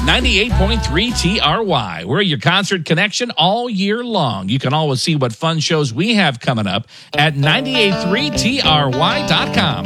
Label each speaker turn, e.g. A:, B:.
A: 98.3 TRY. We're your concert connection all year long. You can always see what fun shows we have coming up at 983TRY.com.